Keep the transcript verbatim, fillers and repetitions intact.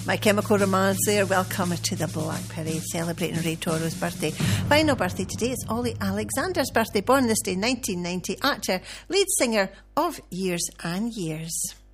My Chemical Romance there. Welcome to the Black Parade, celebrating Ray Toro's birthday. Final birthday today is Ollie Alexander's birthday, born this day nineteen ninety, actor, lead singer of Years and Years.